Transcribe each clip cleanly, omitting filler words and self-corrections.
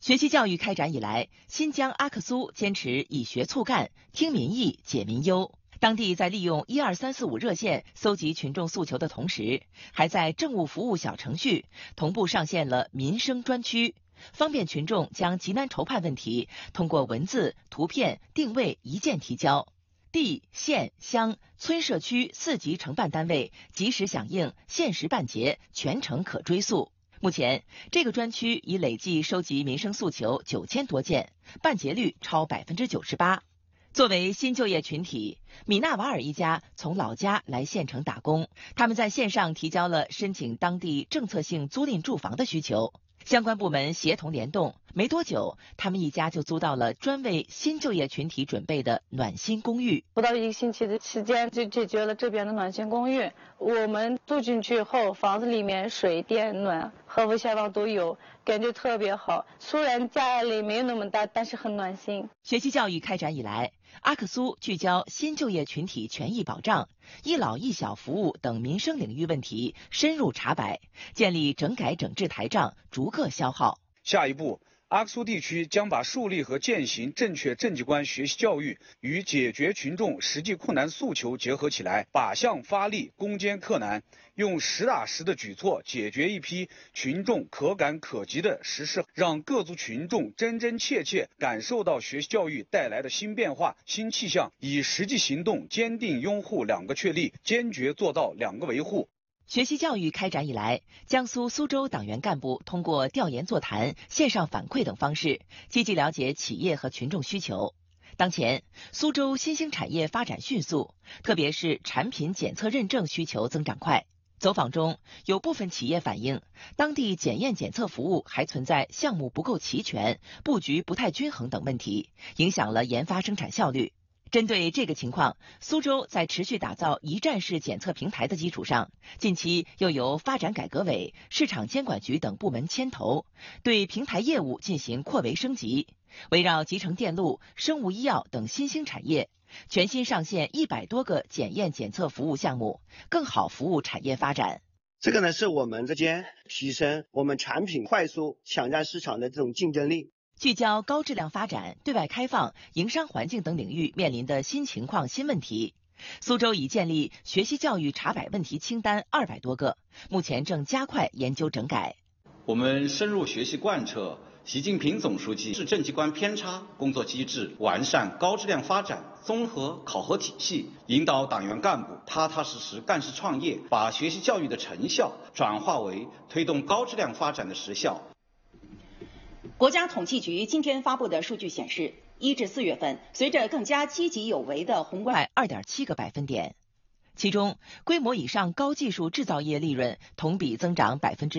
学习教育开展以来，新疆阿克苏坚持以学促干，听民意解民忧。当地在利用12345热线搜集群众诉求的同时，还在政务服务小程序同步上线了民生专区，方便群众将急难愁盼问题通过文字、图片、定位一键提交。地、县、乡、村社区4级承办单位及时响应，限时办结，全程可追溯。目前，这个专区已累计收集民生诉求9000多件，办结率超98%。作为新就业群体，米纳瓦尔一家从老家来县城打工，他们在线上提交了申请当地政策性租赁住房的需求。相关部门协同联动，没多久，他们一家就租到了专为新就业群体准备的暖心公寓。 不到1个星期的时间就解决了这边的暖心公寓。我们住进去后，房子里面水电暖和服下方都有，感觉特别好。虽然家里没有那么大，但是很暖心。 学习教育开展以来，阿克苏聚焦新就业群体权益保障、一老一小服务等民生领域问题，深入查摆，建立整改整治台账，逐个消耗。 下一步，阿克苏地区将把树立和践行正确政绩观学习教育与解决群众实际困难诉求结合起来，靶向发力，攻坚克难，用实打实的举措解决一批群众可感可及的实事，让各族群众真真切切感受到学习教育带来的新变化、新气象，以实际行动坚定拥护2个确立，坚决做到2个维护。 学习教育开展以来，江苏苏州党员干部通过调研座谈、线上反馈等方式，积极了解企业和群众需求。当前，苏州新兴产业发展迅速，特别是产品检测认证需求增长快。走访中，有部分企业反映，当地检验检测服务还存在项目不够齐全、布局不太均衡等问题，影响了研发生产效率。针对这个情况，苏州在持续打造一站式检测平台的基础上，近期又由发展改革委、市场监管局等部门牵头，对平台业务进行扩围升级，围绕集成电路、生物医药等新兴产业，全新上线100多个检验检测服务项目，更好服务产业发展。 这个呢，是我们之间提升我们产品快速抢占市场的这种竞争力。 聚焦高质量发展、对外开放、营商环境等领域面临的新情况、新问题，苏州已建立学习教育查摆问题清单200多个，目前正加快研究整改。 我们深入学习贯彻习近平总书记市政绩观偏差工作机制，完善高质量发展综合考核体系，引导党员干部踏踏实实干事创业，把学习教育的成效转化为推动高质量发展的实效。 国家统计局今天发布的数据显示，1至4月份，随着更加积极有为的宏观 2.7个百分点，其中规模以上高技术制造业利润同比增长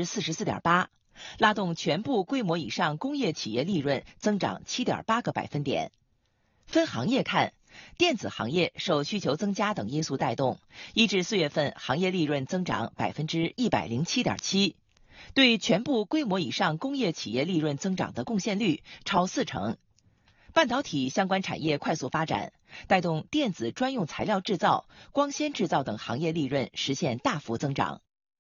44.8%，拉动全部规模以上工业企业利润增长7.8个百分点。分行业看，电子行业受需求增加等因素带动，1至4月份行业利润增长107.7%。对全部规模以上工业企业利润增长的贡献率超40%。半导体相关产业快速发展，带动电子专用材料制造、光纤制造等行业利润实现大幅增长。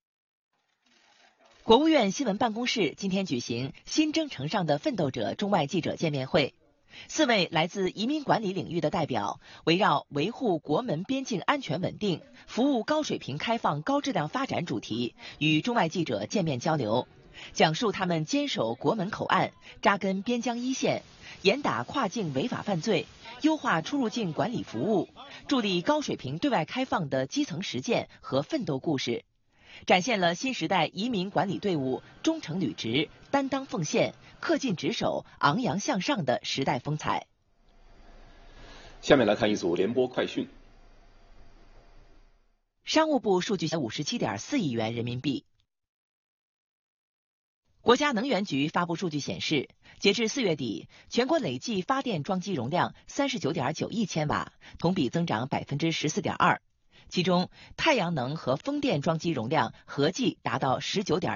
国务院新闻办公室今天举行新征程上的奋斗者中外记者见面会，4位来自移民管理领域的代表围绕维护国门边境安全稳定、服务高水平开放高质量发展主题与中外记者见面交流，讲述他们坚守国门口岸、扎根边疆一线、严打跨境违法犯罪、优化出入境管理服务、助力高水平对外开放的基层实践和奋斗故事，展现了新时代移民管理队伍忠诚履职、担当奉献、恪尽职守、昂扬向上的时代风采。 下面来看一组联播快讯。 商务部数据57.4亿元人民币。国家能源局发布数据显示，截至4月底，全国累计发电装机容量39.9亿千瓦，同比增长14.2%。其中，太阳能和风电装机容量合计达到19.1